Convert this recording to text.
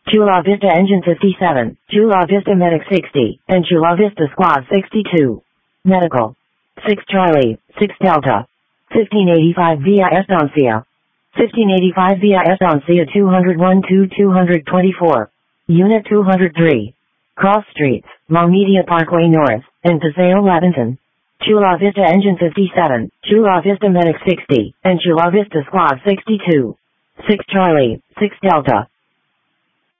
Chula Vista Engine 57, Chula Vista Medic 60, and Chula Vista Squad 62. Medical. 6 Charlie, 6 Delta. 1585 via Estancia. 1585 via Estancia 201-224. Unit 203. Cross Streets, La Media Parkway North, and Paseo Lavington. Chula Vista Engine 57, Chula Vista Medic 60, and Chula Vista Squad 62. 6 Charlie, 6 Delta.